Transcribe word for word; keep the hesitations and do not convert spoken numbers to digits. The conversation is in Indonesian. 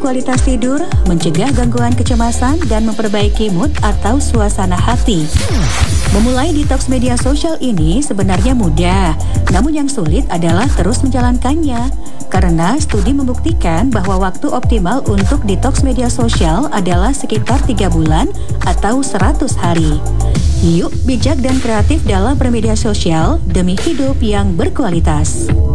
kualitas tidur, mencegah gangguan kecemasan, dan memperbaiki mood atau suasana hati. Memulai detox media sosial ini sebenarnya mudah, namun yang sulit adalah terus menjalankannya. Karena studi membuktikan bahwa waktu optimal untuk detox media sosial adalah sekitar tiga bulan atau seratus hari. Yuk bijak dan kreatif dalam bermedia sosial demi hidup yang berkualitas.